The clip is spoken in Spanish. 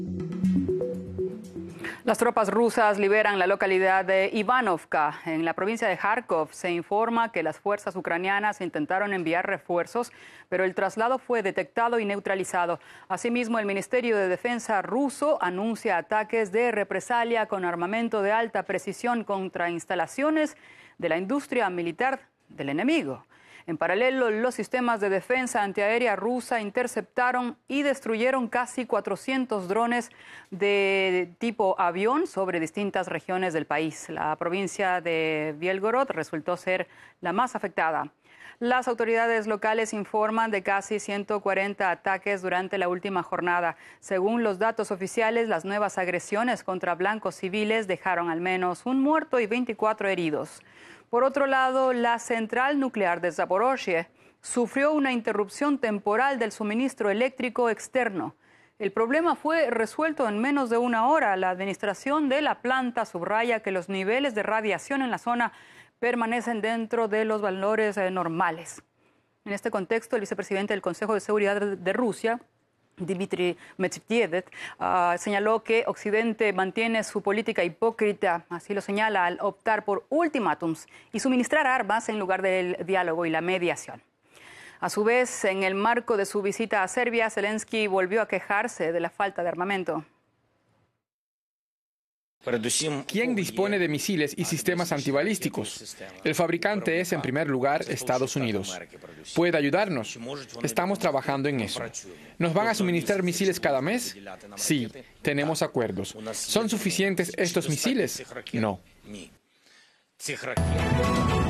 Las tropas rusas liberan la localidad de Ivanovka, en la provincia de Kharkov. Se informa que las fuerzas ucranianas intentaron enviar refuerzos, pero el traslado fue detectado y neutralizado. Asimismo, el Ministerio de Defensa ruso anuncia ataques de represalia con armamento de alta precisión contra instalaciones de la industria militar del enemigo. En paralelo, los sistemas de defensa antiaérea rusa interceptaron y destruyeron casi 400 drones de tipo avión sobre distintas regiones del país. La provincia de Bielgorod resultó ser la más afectada. Las autoridades locales informan de casi 140 ataques durante la última jornada. Según los datos oficiales, las nuevas agresiones contra blancos civiles dejaron al menos un muerto y 24 heridos. Por otro lado, la central nuclear de Zaporozhye sufrió una interrupción temporal del suministro eléctrico externo. El problema fue resuelto en menos de una hora. La administración de la planta subraya que los niveles de radiación en la zona permanecen dentro de los valores normales. En este contexto, el vicepresidente del Consejo de Seguridad de Rusia, Dmitry Medvedev, señaló que Occidente mantiene su política hipócrita, así lo señala, al optar por ultimátums y suministrar armas en lugar del diálogo y la mediación. A su vez, en el marco de su visita a Serbia, Zelensky volvió a quejarse de la falta de armamento. ¿Quién dispone de misiles y sistemas antibalísticos? El fabricante es, en primer lugar, Estados Unidos. ¿Puede ayudarnos? Estamos trabajando en eso. ¿Nos van a suministrar misiles cada mes? Sí, tenemos acuerdos. ¿Son suficientes estos misiles? No.